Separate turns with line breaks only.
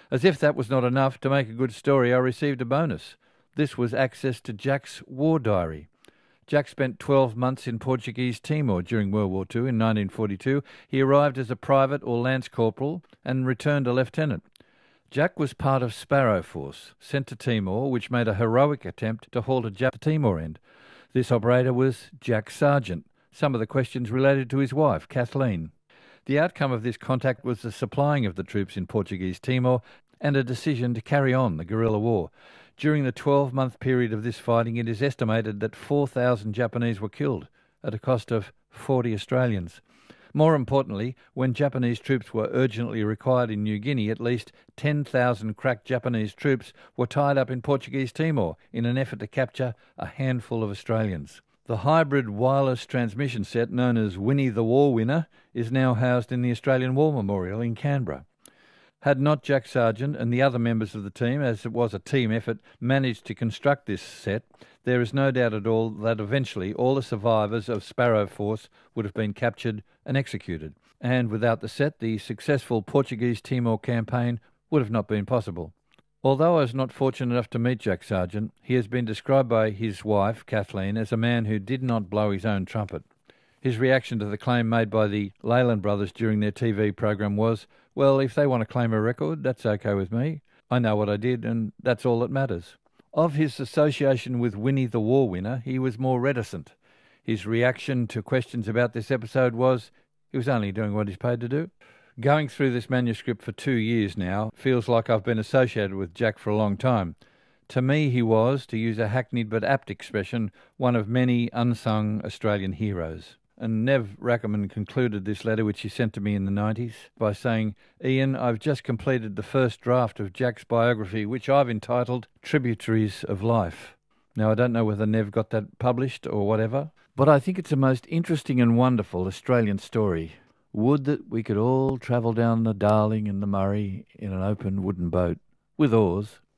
As if that was not enough, to make a good story, I received a bonus. This was access to Jack's war diary. Jack spent 12 months in Portuguese Timor during World War II. In 1942, he arrived as a private or lance corporal and returned a lieutenant. Jack was part of Sparrow Force, sent to Timor, which made a heroic attempt to halt a Jap Timor end. This operator was Jack Sargent. Some of the questions related to his wife, Kathleen. The outcome of this contact was the supplying of the troops in Portuguese Timor and a decision to carry on the guerrilla war. During the 12-month period of this fighting, it is estimated that 4,000 Japanese were killed at a cost of 40 Australians. More importantly, when Japanese troops were urgently required in New Guinea, at least 10,000 crack Japanese troops were tied up in Portuguese Timor in an effort to capture a handful of Australians. The hybrid wireless transmission set known as Winnie the War Winner is now housed in the Australian War Memorial in Canberra. Had not Jack Sargent and the other members of the team, as it was a team effort, managed to construct this set, there is no doubt at all that eventually all the survivors of Sparrow Force would have been captured and executed. And without the set, the successful Portuguese Timor campaign would have not been possible. Although I was not fortunate enough to meet Jack Sargent, he has been described by his wife, Kathleen, as a man who did not blow his own trumpet. His reaction to the claim made by the Leyland brothers during their TV program was, well, if they want to claim a record, that's okay with me. I know what I did, and that's all that matters. Of his association with Winnie the War Winner, he was more reticent. His reaction to questions about this episode was, he was only doing what he's paid to do. Going through this manuscript for 2 years now feels like I've been associated with Jack for a long time. To me, he was, to use a hackneyed but apt expression, one of many unsung Australian heroes. And Nev Rackerman concluded this letter, which he sent to me in the 90s, by saying, Ian, I've just completed the first draft of Jack's biography, which I've entitled Tributaries of Life. Now, I don't know whether Nev got that published or whatever, but I think it's a most interesting and wonderful Australian story. Would that we could all travel down the Darling and the Murray in an open wooden boat, with oars,